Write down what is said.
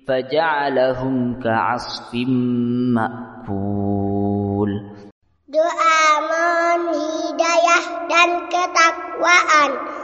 فجعلهم كعصف مأكول. Doa mohon hidayah dan ketakwaan